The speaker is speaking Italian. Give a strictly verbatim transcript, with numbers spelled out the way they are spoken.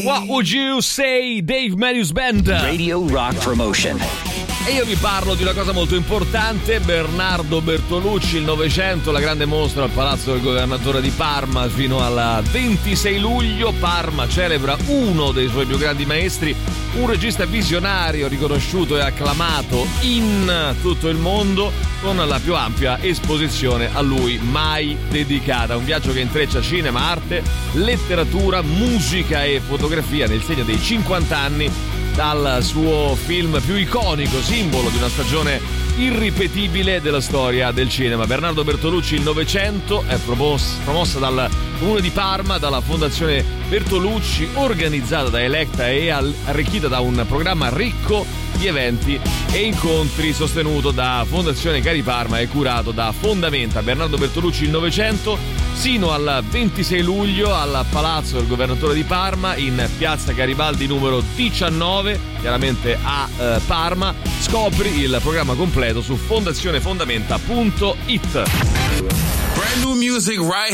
What would you say, Dave Matthews Band? Radio Rock Promotion. E io vi parlo di una cosa molto importante. Bernardo Bertolucci, il Novecento, la grande mostra al Palazzo del Governatore di Parma fino al ventisei luglio. Parma celebra uno dei suoi più grandi maestri, un regista visionario riconosciuto e acclamato in tutto il mondo, con la più ampia esposizione a lui mai dedicata. Un viaggio che intreccia cinema, arte, letteratura, musica e fotografia nel segno dei cinquanta anni dal suo film più iconico, simbolo di una stagione irripetibile della storia del cinema. Bernardo Bertolucci, il Novecento, è promos- promossa dal Comune di Parma, dalla Fondazione Bertolucci, organizzata da Electa e arricchita da un programma ricco di eventi e incontri, sostenuto da Fondazione Cari Parma e curato da Fondamenta. Bernardo Bertolucci, il Novecento, sino al ventisei luglio al Palazzo del Governatore di Parma, in piazza Garibaldi numero diciannove, chiaramente a eh, Parma. Scopri il programma completo su fondazionefondamenta punto it. Brand new music right